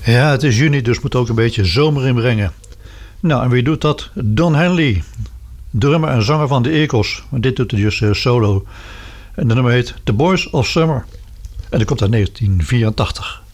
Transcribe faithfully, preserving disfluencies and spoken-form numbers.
Ja, het is juni, dus moet ook een beetje zomer inbrengen. Nou, en wie doet dat? Don Henley, drummer en zanger van de Eagles. Dit doet hij dus uh, solo. En de nummer heet The Boys of Summer. En dat komt uit negentien vierentachtig.